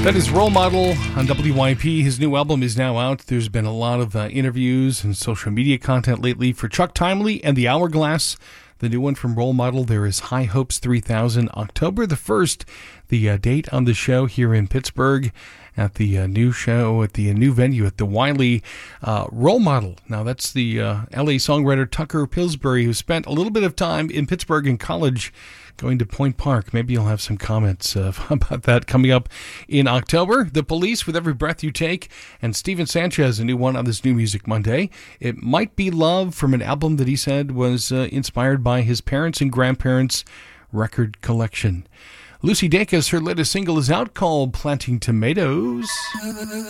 That is Role Model on WYP. His new album is now out. There's been a lot of interviews and social media content lately for Chuck Timely and The Hourglass. The new one from Role Model, there is High Hopes 3000, October the 1st, the date on the show here in Pittsburgh at the new show, at the new venue at the Wiley. Role Model. Now, that's the LA songwriter Tucker Pillsbury, who spent a little bit of time in Pittsburgh in college, going to Point Park. Maybe you'll have some comments about that coming up in October. The Police, With Every Breath You Take, and Steven Sanchez, a new one on this New Music Monday. It Might Be Love, from an album that he said was inspired by his parents' and grandparents' record collection. Lucy Dacus, her latest single is out, called Planting Tomatoes.